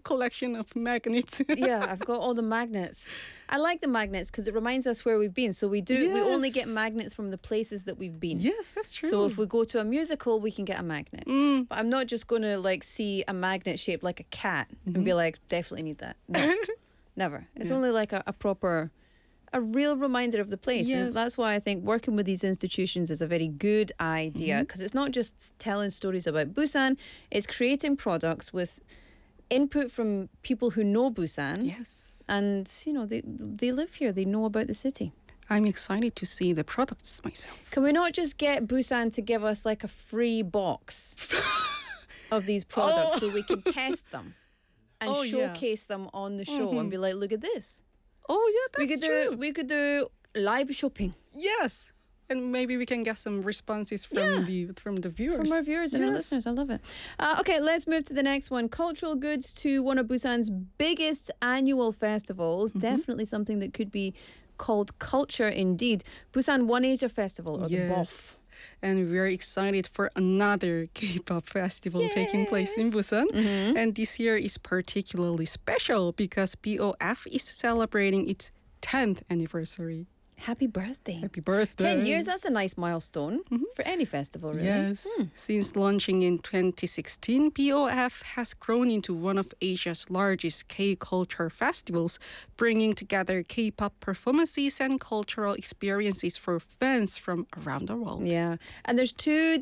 collection of magnets. Yeah, I've got all the magnets. I like the magnets because it reminds us where we've been. So we only get magnets from the places that we've been. Yes, that's true. So if we go to a musical, we can get a magnet. But I'm not just going to like see a magnet shaped like a cat and be like, definitely need that. No, never. It's only like a real reminder of the place. Yes. And that's why I think working with these institutions is a very good idea, because it's not just telling stories about Busan, it's creating products with input from people who know Busan. Yes. And, you know, they live here. They know about the city. I'm excited to see the products myself. Can we not just get Busan to give us like a free box of these products so we can test them and showcase them on the show and be like, look at this. Oh, yeah, that's true. We could do live shopping. Yes. And maybe we can get some responses from the viewers. From our viewers and our listeners. I love it. Okay, let's move to the next one. Cultural goods to one of Busan's biggest annual festivals. Definitely something that could be called culture indeed. Busan One Asia Festival, or the BOF. And we're excited for another K-pop festival taking place in Busan. And this year is particularly special because BOF is celebrating its 10th anniversary. Happy birthday. Happy birthday. 10 years, that's a nice milestone for any festival, really. Yes. Since launching in 2016, BOF has grown into one of Asia's largest K-culture festivals, bringing together K-pop performances and cultural experiences for fans from around the world. Yeah. And there's two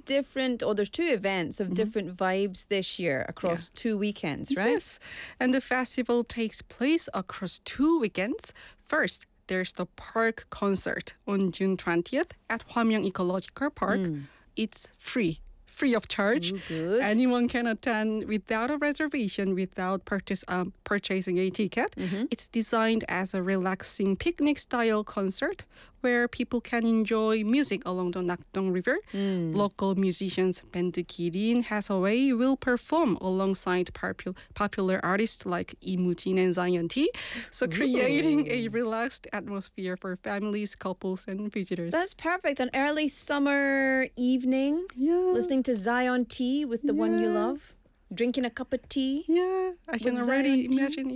events of different vibes this year across 2 weekends, right? Yes. And the festival takes place across 2 weekends. First, there's the park concert on June 20th at Hwamyeong Ecological Park. It's free of charge. Good. Anyone can attend without a reservation, without purchasing a ticket. It's designed as a relaxing picnic-style concert where people can enjoy music along the Nakdong River. Local musicians band Kirin Hathaway will perform alongside popular artists like Lee Moo-jin and Zion T. So creating a relaxed atmosphere for families, couples, and visitors. That's perfect. An early summer evening, listening to Zion T with the one you love, drinking a cup of tea. Yeah, I can already imagine.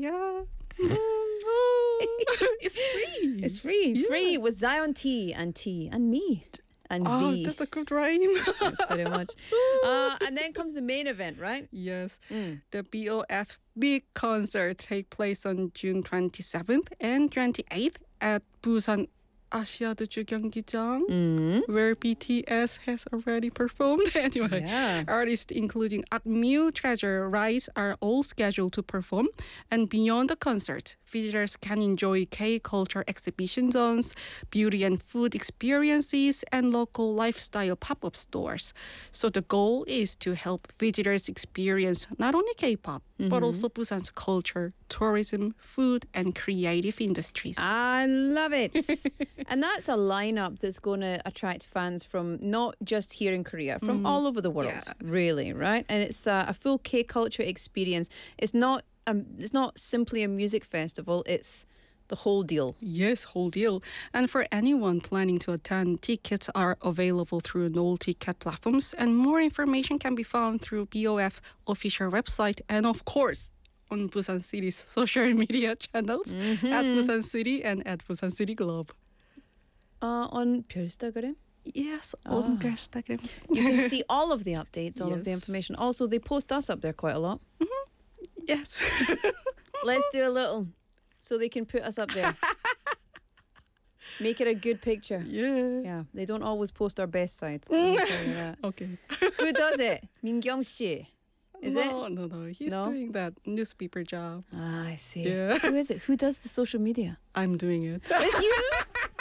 It's free. It's free. Free with Zion T and me. And V. That's a good rhyme. Thanks very much. And then comes the main event, right? Yes. The BOF Big Concert take place on June 27th and 28th at Busan 아시아드 주경기장, where BTS has already performed. Anyway, artists including Akmu, Treasure, Rise are all scheduled to perform. And beyond the concert, visitors can enjoy K-culture exhibition zones, beauty and food experiences, and local lifestyle pop-up stores. So the goal is to help visitors experience not only K-pop, but also Busan's culture, tourism, food, and creative industries. I love it. And that's a lineup that's going to attract fans from not just here in Korea, from all over the world, really, right? And it's a full K-culture experience. It's not simply a music festival, it's the whole deal. Yes, whole deal. And for anyone planning to attend, tickets are available through Knoll ticket platforms, and more information can be found through BOF's official website and, of course, on Busan City's social media channels at Busan City and at Busan City Globe. On Instagram? Yes, on Instagram. You can see all of the updates, all of the information. Also, they post us up there quite a lot. Yes. Let's do a little so they can put us up there. Make it a good picture. Yeah, they don't always post our best sides. I'll tell you that. Okay. Who does it? Mingyong Si. Is it? No. He's doing that newspaper job. Ah, I see. Yeah. Who is it? Who does the social media? I'm doing it. It's you?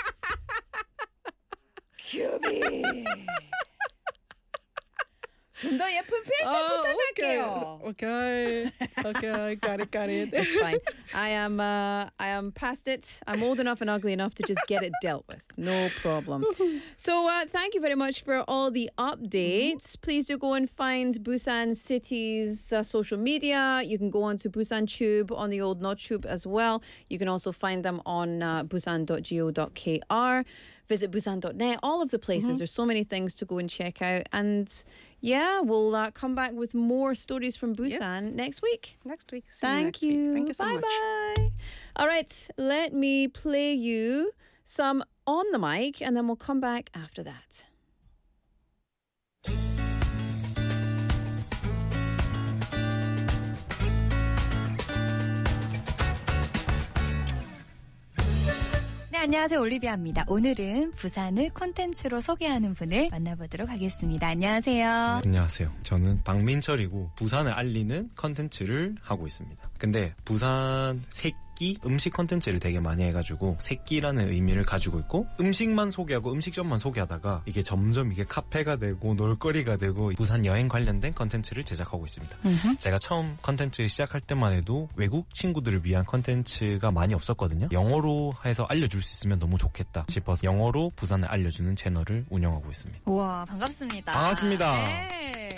QB. 좀 더 예쁜 필터 부탁할게요. Okay, got it. It's fine. I am past it. I'm old enough and ugly enough to just get it dealt with. No problem. So thank you very much for all the updates. Please do go and find Busan City's social media. You can go on to Busan Tube on the old Not Tube as well. You can also find them on busan.go.kr. visit Busan.net, all of the places. There's so many things to go and check out. And yeah, we'll come back with more stories from Busan next week. Next week. Thank you. Thank you so much. Bye-bye. All right, let me play you some On the Mic, and then we'll come back after that. 네, 안녕하세요. 올리비아입니다. 오늘은 부산을 콘텐츠로 소개하는 분을 만나보도록 하겠습니다. 안녕하세요. 안녕하세요. 저는 박민철이고 부산을 알리는 콘텐츠를 하고 있습니다. 근데 부산 새끼 음식 콘텐츠를 되게 많이 해가지고 새끼라는 의미를 가지고 있고 음식만 소개하고 음식점만 소개하다가 이게 점점 이게 카페가 되고 놀거리가 되고 부산 여행 관련된 콘텐츠를 제작하고 있습니다. 제가 처음 콘텐츠 시작할 때만 해도 외국 친구들을 위한 콘텐츠가 많이 없었거든요. 영어로 해서 알려줄 수 있으면 너무 좋겠다 싶어서 영어로 부산을 알려주는 채널을 운영하고 있습니다. 우와, 반갑습니다. 반갑습니다. 네.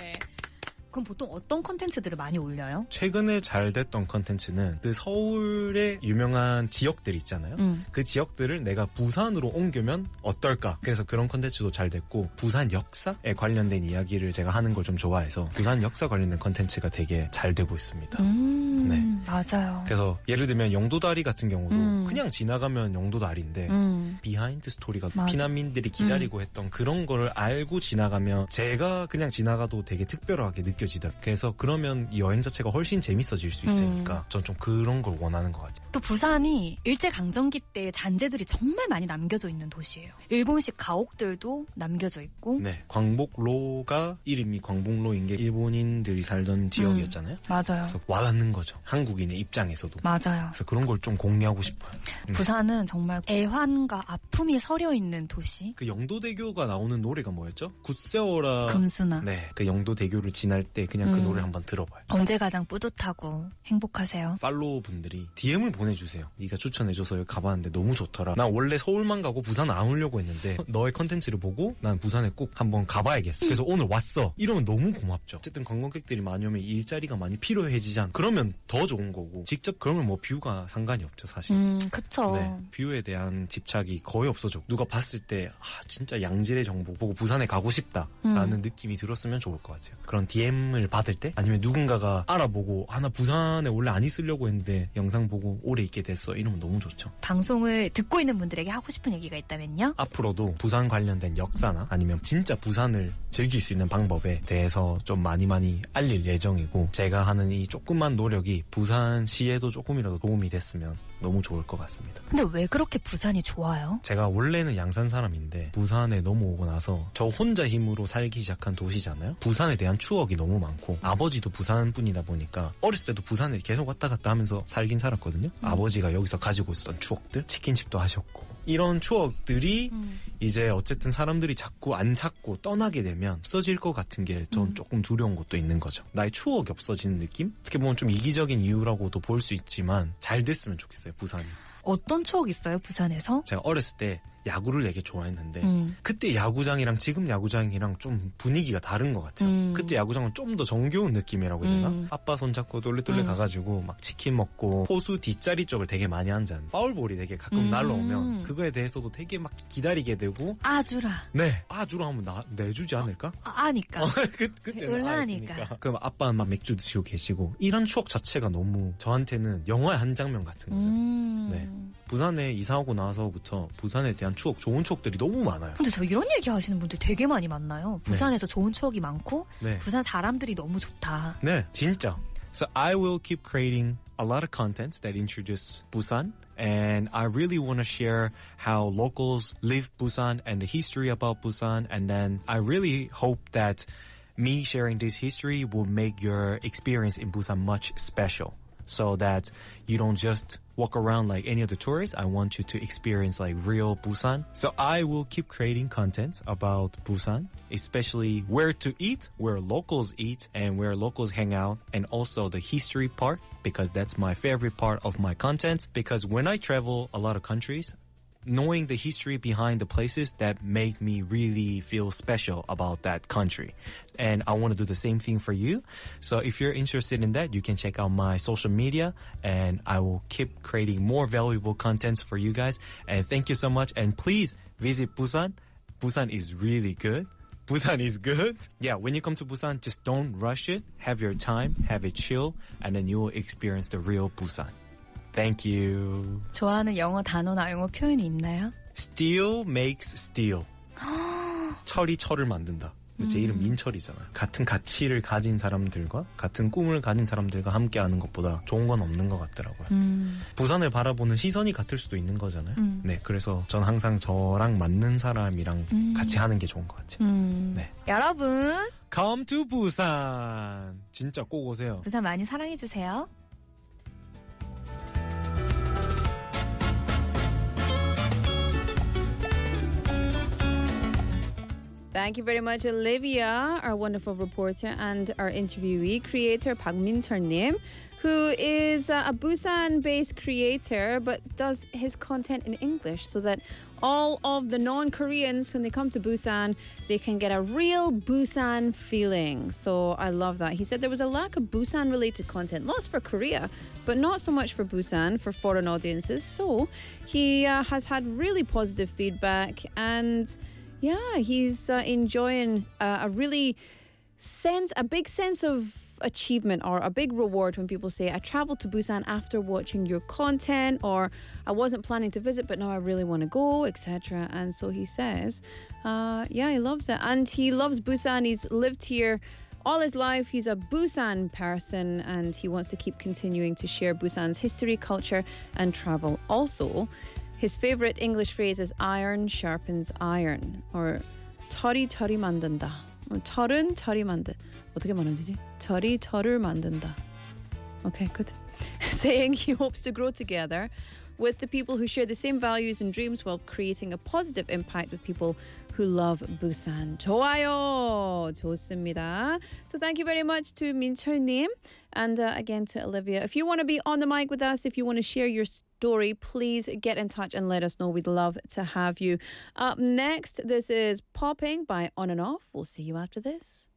그럼 보통 어떤 콘텐츠들을 많이 올려요? 최근에 잘 됐던 콘텐츠는 그 서울의 유명한 지역들 있잖아요. 그 지역들을 내가 부산으로 옮기면 어떨까? 그래서 그런 콘텐츠도 잘 됐고 부산 역사에 관련된 이야기를 제가 하는 걸 좀 좋아해서 부산 역사 관련된 콘텐츠가 되게 잘 되고 있습니다. 네. 맞아요. 그래서 예를 들면 영도다리 같은 경우도 그냥 지나가면 영도다리인데 비하인드 스토리가 맞아. 피난민들이 기다리고 했던 그런 거를 알고 지나가면 제가 그냥 지나가도 되게 특별하게 느껴지더라고요. 그래서 그러면 이 여행 자체가 훨씬 재밌어질 수 있으니까 전 좀 그런 걸 원하는 것 같아요. 또 부산이 일제강점기 때 잔재들이 정말 많이 남겨져 있는 도시예요. 일본식 가옥들도 남겨져 있고. 네, 광복로가 이름이 광복로인 게 일본인들이 살던 지역이었잖아요. 맞아요. 그래서 와닿는 거죠. 한국인의 입장에서도. 맞아요. 그래서 그런 걸 좀 공유하고 싶어요. 부산은 정말 애환과 아픔이 서려 있는 도시. 그 영도대교가 나오는 노래가 뭐였죠? 굿세어라. 금수나. 네, 그 영도대교를 지날 때 그냥 그 노래 한번 들어봐요. 언제 가장 뿌듯하고 행복하세요? 팔로우 분들이 DM을 보내주세요. 네가 추천해줘서 여기 가봤는데 너무 좋더라. 나 원래 서울만 가고 부산 안 오려고 했는데 너의 컨텐츠를 보고 난 부산에 꼭 한번 가봐야겠어. 그래서 오늘 왔어. 이러면 너무 고맙죠. 어쨌든 관광객들이 많이 오면 일자리가 많이 필요해지잖아. 그러면 더 좋은 거고 직접 그러면 뭐 뷰가 상관이 없죠 사실. 그쵸. 네, 뷰에 대한 집착이 거의 없어져. 누가 봤을 때 진짜 양질의 정보 보고 부산에 가고 싶다라는 느낌이 들었으면 좋을 것 같아요. 그런 DM을 받을 때 아니면 누군가가 알아보고 나 부산에 원래 안 있으려고 했는데 영상 보고 오래 있게 됐어. 이러면 너무 좋죠. 방송을 듣고 있는 분들에게 하고 싶은 얘기가 있다면요? 앞으로도 부산 관련된 역사나 아니면 진짜 부산을 즐길 수 있는 방법에 대해서 좀 많이 알릴 예정이고 제가 하는 이 조그만 노력이 부산시에도 조금이라도 도움이 됐으면 너무 좋을 것 같습니다. 근데 왜 그렇게 부산이 좋아요? 제가 원래는 양산 사람인데 부산에 넘어오고 나서 저 혼자 힘으로 살기 시작한 도시잖아요. 부산에 대한 추억이 너무 많고 아버지도 부산 분이다 보니까 어렸을 때도 부산에 계속 왔다 갔다 하면서 살긴 살았거든요. 아버지가 여기서 가지고 있었던 추억들, 치킨집도 하셨고 이런 추억들이 이제 어쨌든 사람들이 자꾸 안 찾고 떠나게 되면 없어질 것 같은 게 전 조금 두려운 것도 있는 거죠. 나의 추억이 없어지는 느낌? 어떻게 보면 좀 이기적인 이유라고도 볼 수 있지만 잘 됐으면 좋겠어요, 부산이. 어떤 추억 있어요, 부산에서? 제가 어렸을 때 야구를 되게 좋아했는데 그때 야구장이랑 지금 야구장이랑 좀 분위기가 다른 것 같아요. 그때 야구장은 좀 더 정겨운 느낌이라고 해야 되나? 아빠 손잡고 똘레똘레 가가지고 막 치킨 먹고 포수 뒷자리 쪽을 되게 많이 앉았는데 파울볼이 되게 가끔 날라오면 그거에 대해서도 되게 막 기다리게 되고 아주라. 네, 아주라 하면 내주지 않을까? 아니까. 그때는 올라가니까. 아니까. 그럼 아빠는 막 맥주 드시고 계시고 이런 추억 자체가 너무 저한테는 영화의 한 장면 같은 거죠. 네. 부산에 이사 오고 나서부터 부산에 대한 추억, 좋은 추억들이 너무 많아요. 근데 저 이런 얘기 하시는 분들 되게 많이 만나요. 부산에서 좋은 추억이 많고 네. 부산 사람들이 너무 좋다. 네, 진짜. So I will keep creating a lot of content that introduce Busan. And I really want to share how locals live Busan and the history about Busan. And then I really hope that me sharing this history will make your experience in Busan much special. So that you don't just walk around like any other tourist. I want you to experience like real Busan. So I will keep creating content about Busan, especially where to eat, where locals eat, and where locals hang out, and also the history part, because that's my favorite part of my content. Because when I travel a lot of countries, knowing the history behind the places that make me really feel special about that country. And I want to do the same thing for you. So if you're interested in that, you can check out my social media and I will keep creating more valuable contents for you guys. And thank you so much. And please visit Busan. Busan is really good. Busan is good. Yeah, when you come to Busan, just don't rush it. Have your time, have it chill, and then you will experience the real Busan. Thank you. 좋아하는 영어 단어나 영어 표현이 있나요? Steel makes steel. 철이 철을 만든다. 제 이름 민철이잖아요. 같은 가치를 가진 사람들과 같은 꿈을 가진 사람들과 함께하는 것보다 좋은 건 없는 것 같더라고요. 부산을 바라보는 시선이 같을 수도 있는 거잖아요. 네, 그래서 전 항상 저랑 맞는 사람이랑 같이 하는 게 좋은 것 같아요. 네. 여러분 Come to 부산. 진짜 꼭 오세요. 부산 많이 사랑해주세요. Thank you very much, Olivia, our wonderful reporter, and our interviewee, creator Park Min-chul Nim, who is a Busan-based creator but does his content in English so that all of the non-Koreans, when they come to Busan, they can get a real Busan feeling. So I love that. He said there was a lack of Busan-related content, lots for Korea, but not so much for Busan, for foreign audiences. So he has had really positive feedback, and yeah, he's enjoying a big sense of achievement or a big reward when people say, I traveled to Busan after watching your content, or I wasn't planning to visit, but now I really want to go, etc. And so he says, he loves it. And he loves Busan. He's lived here all his life. He's a Busan person, and he wants to keep continuing to share Busan's history, culture, and travel. Also, his favorite English phrase is iron sharpens iron, or 털이 털이 만든다. 털은 털이 만든. 어떻게 말하면 되지? 털이 털을 만든다. Okay, good. Saying he hopes to grow together with the people who share the same values and dreams while creating a positive impact with people who love Busan. 좋아요. 좋습니다. So thank you very much to Min-chul-님 and again to Olivia. If you want to be on the mic with us, if you want to share your story, please get in touch and let us know. We'd love to have you. Up next, this is Popping by On and Off. We'll see you after this.